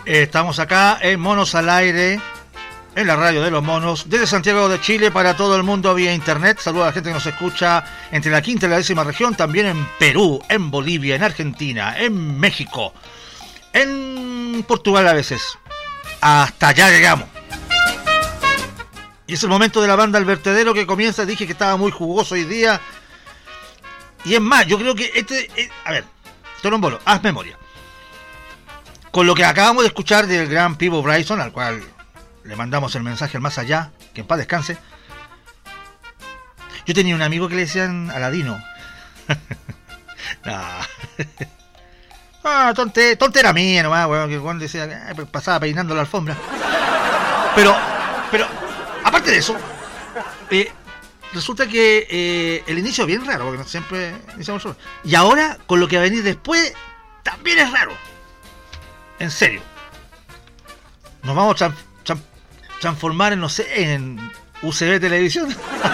Estamos acá en Monos al Aire, en la radio de los monos, desde Santiago de Chile para todo el mundo vía internet. Saludos a la gente que nos escucha entre la quinta y la 10ª región, también en Perú, en Bolivia, en Argentina, en México, en Portugal a veces. Hasta allá llegamos. Y es el momento de la banda El Vertedero que comienza. Dije que estaba muy jugoso hoy día. Y es más, yo creo que a ver, Torombolo, haz memoria. Con lo que acabamos de escuchar del gran Peabo Bryson, al cual le mandamos el mensaje al más allá, que en paz descanse. Yo tenía un amigo que le decían Aladino. Tontera mía nomás, weón, que cuando decía, pasaba peinando la alfombra. Pero, aparte de eso, resulta que el inicio es bien raro, porque siempre iniciamos solo. Y ahora, con lo que va a venir después, también es raro. En serio. Nos vamos a transformar en, no sé, en UCB Televisión.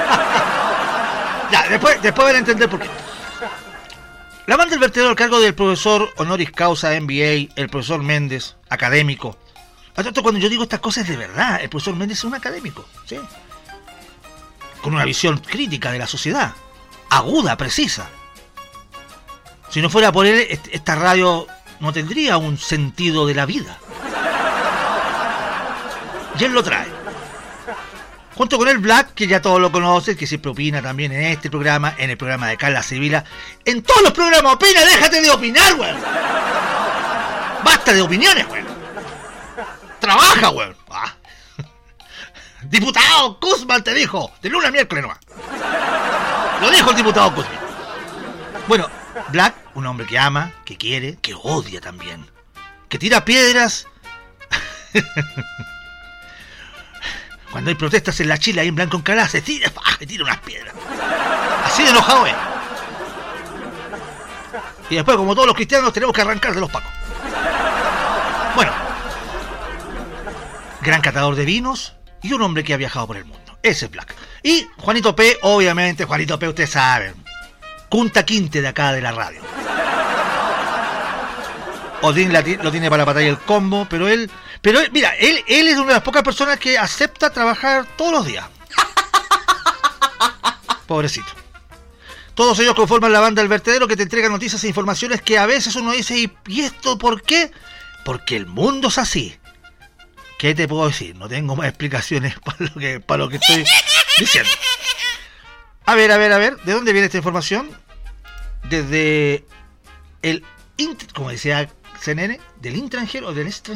Ya, después van a entender por qué. La banda El Vertedero al cargo del profesor honoris causa MBA, el profesor Méndez, académico. Cuando yo digo estas cosas de verdad, el profesor Méndez es un académico, ¿sí? Con una visión crítica de la sociedad, aguda, precisa. Si no fuera por él, esta radio no tendría un sentido de la vida. Y él lo trae. Junto con el Black, que ya todos lo conocen, que siempre opina también en este programa, en el programa de Carla Sevilla. En todos los programas opina, déjate de opinar, weón. Basta de opiniones, weón. Trabaja, weón. Diputado Guzmán te dijo, de lunes a miércoles nomás. Lo dijo el diputado Guzmán. Bueno, Black, un hombre que ama, que quiere, que odia también. Que tira piedras. Cuando hay protestas en la Chile, ahí en Blanco Encalada, se tira unas piedras. Así de enojado es. Y después, como todos los cristianos, tenemos que arrancar de los pacos. Bueno. Gran catador de vinos y un hombre que ha viajado por el mundo. Ese es Black. Y Juanito P, obviamente, Juanito P, ustedes saben. Kunta Quinte de acá de la radio. Odín lo tiene para la batalla del combo, pero él, mira, él es una de las pocas personas que acepta trabajar todos los días. Pobrecito. Todos ellos conforman la banda El Vertedero, que te entrega noticias e informaciones que a veces uno dice, ¿y esto por qué? Porque el mundo es así. ¿Qué te puedo decir? No tengo más explicaciones para lo que estoy diciendo. A ver, ¿de dónde viene esta información? Desde el como decía CNN, del extranjero.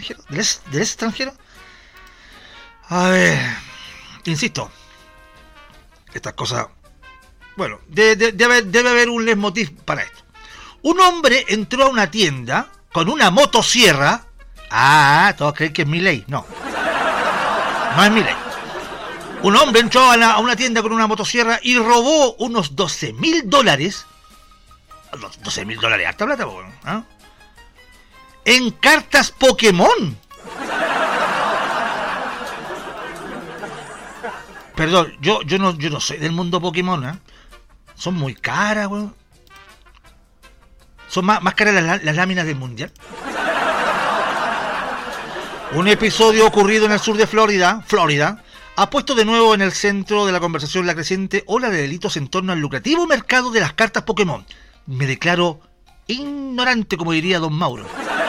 A ver, insisto, estas cosas, bueno, debe haber un leitmotiv para esto. Un hombre entró a una tienda con una motosierra. Todos creen que es Milei. No es Milei. Un hombre entró a una tienda con una motosierra y robó unos $12,000. $12,000, harta plata, ¿eh? En cartas Pokémon. Perdón, yo no soy del mundo Pokémon, ¿eh? Son muy caras, weón. Son más caras las láminas del mundial. Un episodio ocurrido en el sur de Florida, ha puesto de nuevo en el centro de la conversación la creciente ola de delitos en torno al lucrativo mercado de las cartas Pokémon. Me declaro ignorante, como diría Don Mauro.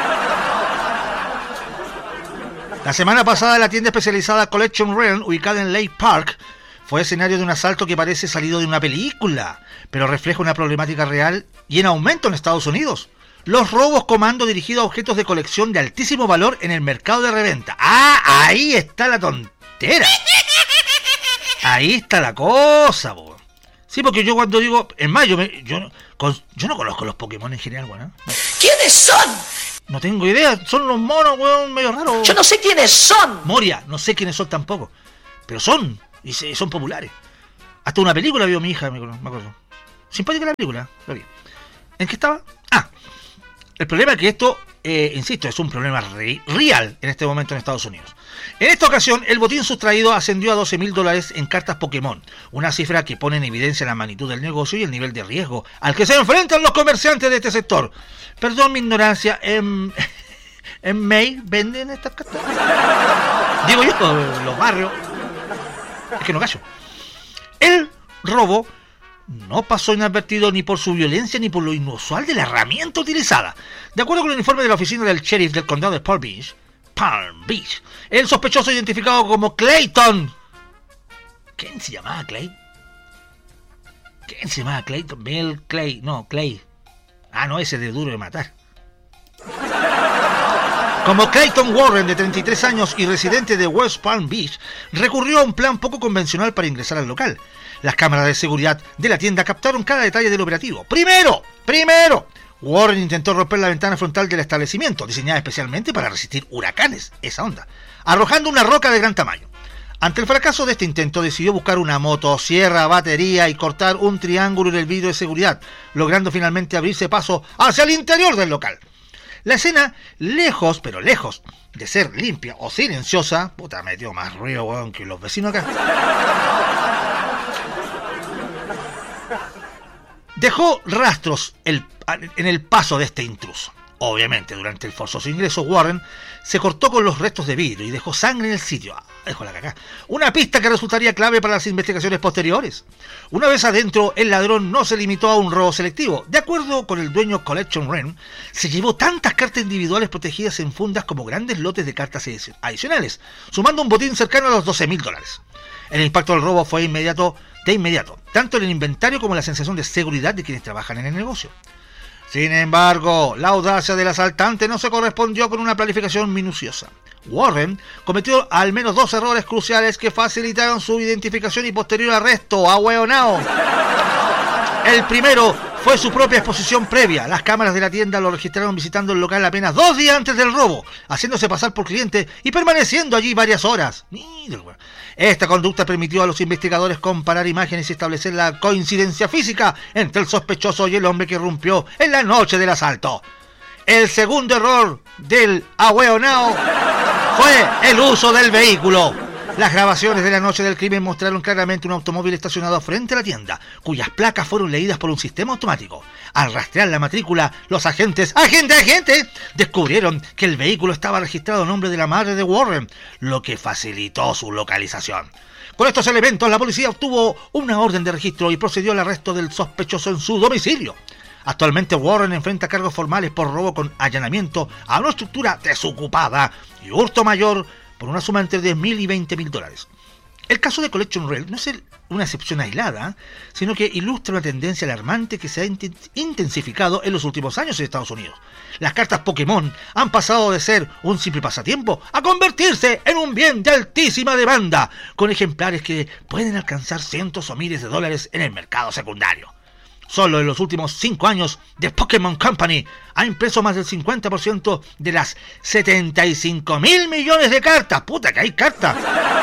La semana pasada, la tienda especializada Collection Realm, ubicada en Lake Park, fue escenario de un asalto que parece salido de una película, pero refleja una problemática real y en aumento en Estados Unidos. Los robos comando dirigidos a objetos de colección de altísimo valor en el mercado de reventa. Ahí está la tontera. Ahí está la cosa, po. Sí, porque yo cuando digo... Es más, yo no conozco los Pokémon en general, weón. ¿No? ¿Quiénes son? No tengo idea. Son los monos, weón, medio raros. Yo no sé quiénes son. Moria, no sé quiénes son tampoco. Pero son. Y son populares. Hasta una película vio mi hija, me acuerdo. Simpática la película, lo vi. ¿En qué estaba? El problema es que esto, insisto, es un problema real en este momento en Estados Unidos. En esta ocasión, el botín sustraído ascendió a $12,000 en cartas Pokémon, una cifra que pone en evidencia la magnitud del negocio y el nivel de riesgo al que se enfrentan los comerciantes de este sector. Perdón mi ignorancia, En May venden estas cartas. Digo yo, los barrios. Es que no callo. El robo no pasó inadvertido ni por su violencia ni por lo inusual de la herramienta utilizada. De acuerdo con el informe de la oficina del sheriff del condado de Palm Beach, el sospechoso identificado como Clayton. ¿Quién se llamaba Clay? ¿Quién se llamaba Clayton? Bill Clay. No, Clay. Ah, no, ese de Duro de Matar. Como Clayton Warren, de 33 años y residente de West Palm Beach, recurrió a un plan poco convencional para ingresar al local. Las cámaras de seguridad de la tienda captaron cada detalle del operativo. Primero, Warren intentó romper la ventana frontal del establecimiento, diseñada especialmente para resistir huracanes, esa onda, arrojando una roca de gran tamaño. Ante el fracaso de este intento, decidió buscar una motosierra, batería y cortar un triángulo en el vidrio de seguridad, logrando finalmente abrirse paso hacia el interior del local. La escena, lejos, pero lejos de ser limpia o silenciosa, puta, metió más ruido, weón, que los vecinos acá, dejó rastros en el paso de este intruso. Obviamente, durante el forzoso ingreso, Warren se cortó con los restos de vidrio y dejó sangre en el sitio. Dejó la caca. Una pista que resultaría clave para las investigaciones posteriores. Una vez adentro, el ladrón no se limitó a un robo selectivo. De acuerdo con el dueño Collection Rent, se llevó tantas cartas individuales protegidas en fundas como grandes lotes de cartas adicionales, sumando un botín cercano a los $12,000. El impacto del robo fue de inmediato, tanto en el inventario como en la sensación de seguridad de quienes trabajan en el negocio. Sin embargo, la audacia del asaltante no se correspondió con una planificación minuciosa. Warren cometió al menos 2 errores cruciales que facilitaron su identificación y posterior arresto. ¡Ahueonao! El primero fue su propia exposición previa. Las cámaras de la tienda lo registraron visitando el local apenas 2 días antes del robo, haciéndose pasar por cliente y permaneciendo allí varias horas. Esta conducta permitió a los investigadores comparar imágenes y establecer la coincidencia física entre el sospechoso y el hombre que irrumpió en la noche del asalto. El segundo error del ahueonao fue el uso del vehículo. Las grabaciones de la noche del crimen mostraron claramente un automóvil estacionado frente a la tienda, cuyas placas fueron leídas por un sistema automático. Al rastrear la matrícula, los agentes descubrieron que el vehículo estaba registrado a nombre de la madre de Warren, lo que facilitó su localización. Con estos elementos, la policía obtuvo una orden de registro y procedió al arresto del sospechoso en su domicilio. Actualmente Warren enfrenta cargos formales por robo con allanamiento a una estructura desocupada y hurto mayor por una suma entre $10,000 y $20,000. El caso de Collection Rent no es una excepción aislada, sino que ilustra una tendencia alarmante que se ha intensificado en los últimos años en Estados Unidos. Las cartas Pokémon han pasado de ser un simple pasatiempo a convertirse en un bien de altísima demanda, con ejemplares que pueden alcanzar cientos o miles de dólares en el mercado secundario. Solo en los últimos 5 años, The Pokémon Company ha impreso más del 50% de las 75,000 millones de cartas. ¡Puta que hay cartas!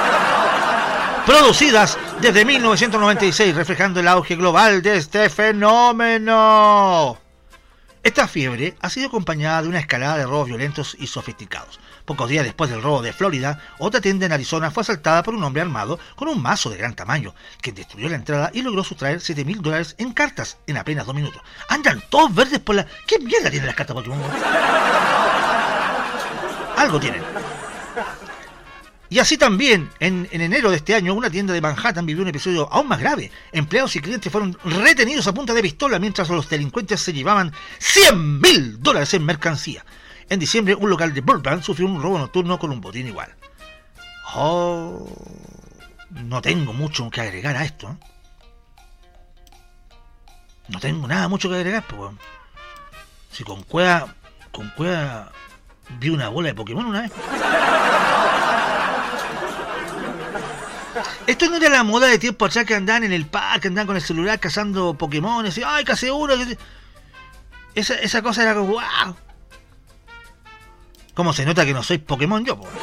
Producidas desde 1996, reflejando el auge global de este fenómeno. Esta fiebre ha sido acompañada de una escalada de robos violentos y sofisticados. Pocos días después del robo de Florida, otra tienda en Arizona fue asaltada por un hombre armado con un mazo de gran tamaño, que destruyó la entrada y logró sustraer $7,000 en cartas en apenas 2 minutos. Andan todos verdes por la... ¿Qué mierda tienen las cartas Pokémon? Algo tienen. Y así también, en enero de este año, una tienda de Manhattan vivió un episodio aún más grave. Empleados y clientes fueron retenidos a punta de pistola mientras los delincuentes se llevaban $100,000 en mercancía. En diciembre, un local de Burbank sufrió un robo nocturno con un botín igual. No tengo mucho que agregar a esto, ¿eh? No tengo nada mucho que agregar, pues. Si con cueva vi una bola de Pokémon una vez. Esto no era la moda de tiempo atrás que andaban en el parque, andaban con el celular cazando Pokémon, y ¡ay, casi uno! Esa cosa era como ¡wow! ¿Cómo se nota que no soy Pokémon yo, po?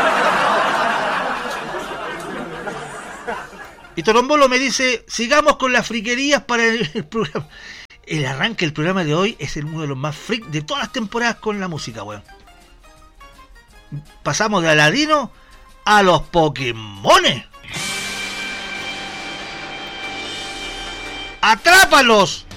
Y Torombolo me dice, sigamos con las friquerías para el programa. El arranque del programa de hoy es uno de los más freak de todas las temporadas con la música, weón. Pasamos de Aladino a los Pokémones. ¡Atrápalos!